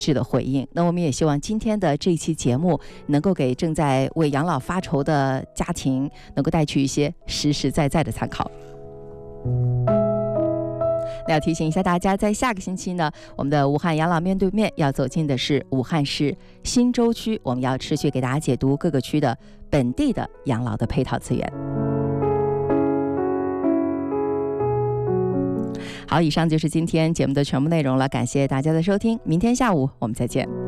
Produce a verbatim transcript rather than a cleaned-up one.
是的回应。那我们也希望今天的这一期节目能够给正在为养老发愁的家庭能够带去一些实实在在的参考。那要提醒一下大家，在下个星期呢，我们的武汉养老面对面要走进的是武汉市新洲区，我们要持续给大家解读各个区的本地的养老的配套资源。好，以上就是今天节目的全部内容了，感谢大家的收听，明天下午我们再见。